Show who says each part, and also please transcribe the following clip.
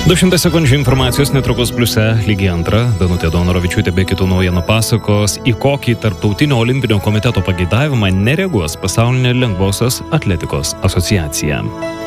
Speaker 1: 200 sekundžių informacijos netrukus pliuse lygiai antrą. Danutė Donorovičiūtė be kitų naujienų pasakos, į kokį Tarptautinio olimpinio komiteto pageidavimą nereaguos Pasaulinė lengvosios atletikos asociacija.